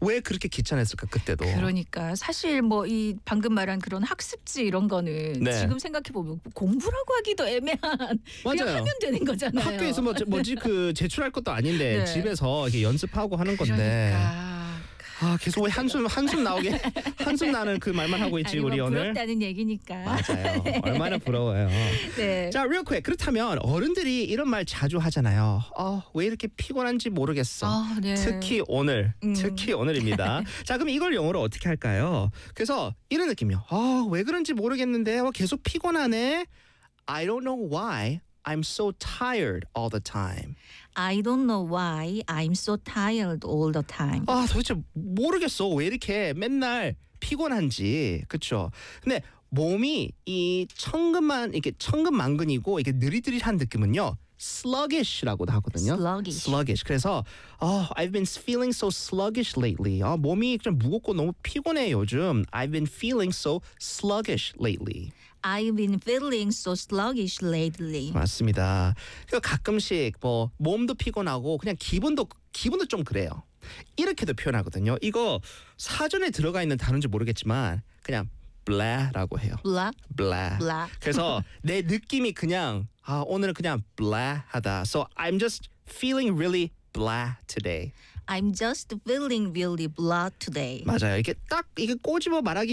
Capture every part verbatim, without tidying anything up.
왜 그렇게 귀찮았을까 그때도. 그러니까 사실 뭐 이 방금 말한 그런 학습지 이런 거는 네. 지금 생각해 보면 공부라고 하기도 애매한 그냥 맞아요. 하면 되는 거잖아요. 학교에서 뭐 뭐지 그 제출할 것도 아닌데 네. 집에서 이렇게 연습하고 하는 건데. 그러니까. 아 계속 왜 한숨 한숨 나오게 한숨 나는 그 말만 하고 있지 아니, 뭐 우리 오늘. 부럽다는 얘기니까. 맞아요. 얼마나 부러워요. 네. 자, real quick. 그렇다면 어른들이 이런 말 자주 하잖아요. 어, 왜 이렇게 피곤한지 모르겠어. 아, 네. 특히 오늘, 음. 특히 오늘입니다. 자, 그럼 이걸 영어로 어떻게 할까요? 그래서 이런 느낌이요. 아, 왜 그런지 모르겠는데 어, 계속 피곤하네. I don't know why I'm so tired all the time. I don't know why I'm so tired all the time. 아, 도대체 모르겠어. 왜 이렇게 맨날 피곤한지. 그렇죠? 근데 몸이 이 천근만 이렇게 천근만근이고 이게 느릿느릿한 느낌은요. sluggish라고도 하거든요. Sluggish. sluggish. 그래서 oh, I've been feeling so sluggish lately. 아, 몸이 좀 무겁고 너무 피곤해 요즘. I've been feeling so sluggish lately. I've been feeling so sluggish lately. 맞습니다. 그 가끔씩 뭐 몸도 피곤하고 그냥 기분도 기분도 좀 그래요. 이렇게도 표현하거든요. 이거 사전에 들어가 있는 단어인지 모르겠지만 그냥 blah라고 해요. Blah, blah. blah. 그래서 내 느낌이 그냥 아 오늘은 그냥 blah하다. So I'm just feeling really blah today. I'm just feeling really blah today. 맞아요. 이게 딱 이게 꼬집어 말하긴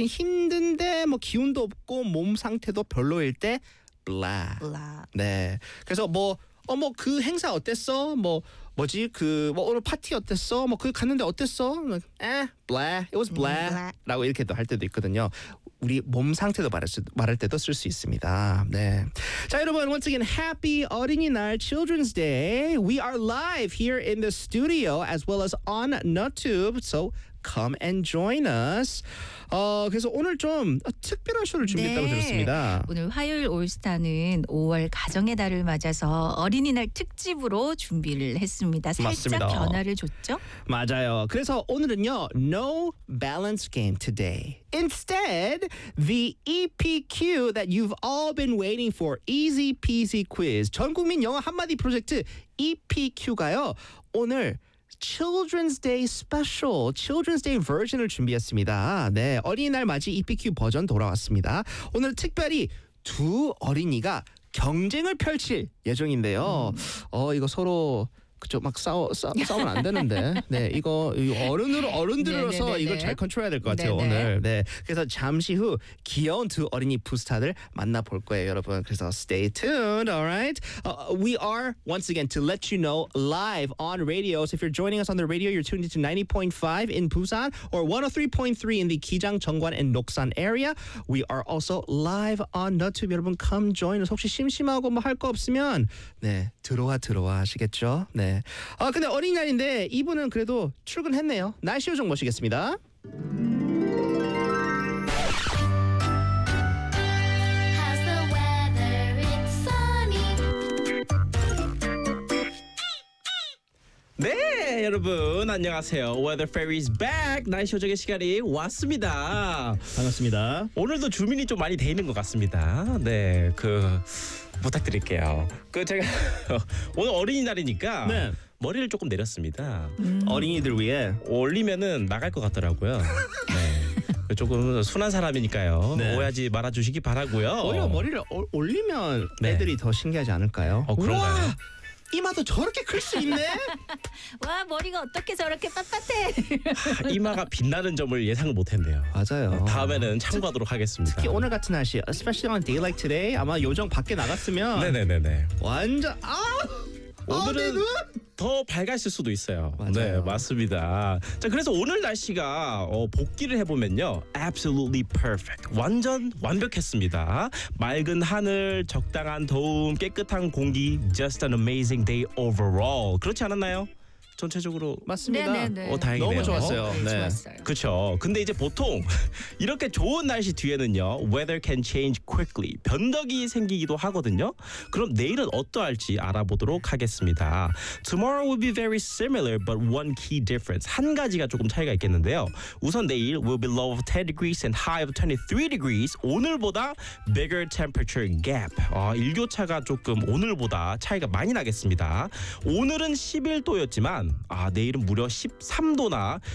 힘든데 뭐 기운도 없고 몸 상태도 별로일 때 blah. blah. 네. 그래서 뭐 어 뭐 그 행사 어땠어? 뭐 뭐지 그 뭐 오늘 파티 어땠어? 뭐 그 갔는데 어땠어? 에, blah. It was blah. blah. 라고 이렇게도 할 때도 있거든요. 우리 몸 상태도 말할, 수, 말할 때도 쓸 수 있습니다. 네. 자, 여러분, once again, happy 어린이날 Children's Day. We are live here in the studio as well as on NutTube. So come and join us. 어, 그래서 오늘 좀 특별한 쇼를 준비했다고 네. 들었습니다. 오늘 화요일 올스타는 오월 가정의 달을 맞아서 어린이날 특집으로 준비를 했습니다. 살짝 맞습니다. 변화를 줬죠? 맞아요. 그래서 오늘은요, no balance game today. Instead, the E P Q that you've all been waiting for, easy peasy quiz. 전 국민 영어 한마디 프로젝트 E P Q가요. 오늘 Children's Day Special, Children's Day 버전을 준비했습니다. 네, 어린이날 맞이 E P Q 버전 돌아왔습니다. 오늘 특별히 두 어린이가 경쟁을 펼칠 예정인데요. 음. 어 이거 서로 그죠 막 싸워 싸, 싸우면 안 되는데 네 이거 어른으로 어른들로서 네네네네. 이걸 잘 컨트롤해야 될 것 같아요. 네네. 오늘 네 그래서 잠시 후 귀여운 두 어린이 부스타들 만나볼 거예요, 여러분. 그래서 stay tuned, alright? Uh, we are once again to let you know live on radio. So if you're joining us on the radio, you're tuned into ninety point five in Busan or one oh three point three in the Kijang, Cheongwan, and Noksan area. We are also live on NutTube. 여러분 come join us. 혹시 심심하고 뭐 할 거 없으면 네 들어와 들어와 하시겠죠? 네. 아 근데 어린이날인데 이분은 그래도 출근했네요. 날씨 요정 모시겠습니다. How's the weather? It's sunny. 네, 여러분 안녕하세요. Weather Fairy's back. 날씨 요정의 시간이 왔습니다. 반갑습니다. 오늘도 주민이 좀 많이 돼 있는 것 같습니다. 네, 그 부탁드릴게요. 그 제가 오늘 어린이날이니까 네. 머리를 조금 내렸습니다. 어린이들 위해 올리면은 나갈 것 같더라고요. 네. 조금 순한 사람이니까요. 네. 오해하지 말아주시기 바라고요. 오히려 머리를 올- 올리면 네. 애들이 더 신기하지 않을까요? 어, 그런가요? 우와, 이마도 저렇게 클 수 있네. 와 머리가 어떻게 저렇게 빳빳해. 이마가 빛나는 점을 예상을 못했네요. 맞아요. 다음에는 참고하도록 하겠습니다. 특히 오늘 같은 날씨, especially on a day like today, 아마 요정 밖에 나갔으면 네네네네. 완전 아 오늘은 아, 내 눈! 더 밝았을 수도 있어요. 맞아요. 네, 맞습니다. 자, 그래서 오늘 날씨가 어, 복기를 해보면요, absolutely perfect, 완전 완벽했습니다. 맑은 하늘, 적당한 더움, 깨끗한 공기, just an amazing day overall. 그렇지 않았나요? 전체적으로 맞습니다. 네네네. 어, 다행이네요. 너무 좋았어요. 네, 네. 좋았어요. 그렇죠. 근데 이제 보통 이렇게 좋은 날씨 뒤에는요, weather can change quickly, 변덕이 생기기도 하거든요. 그럼 내일은 어떠할지 알아보도록 하겠습니다. Tomorrow will be very similar, but one key difference, 한 가지가 조금 차이가 있겠는데요. 우선 내일 will be low of ten degrees and high of twenty-three degrees. 오늘보다 bigger temperature gap. 아, 일교차가 조금 오늘보다 차이가 많이 나겠습니다. 오늘은 십일 도였지만 아, 내일은 무려 십삼 도나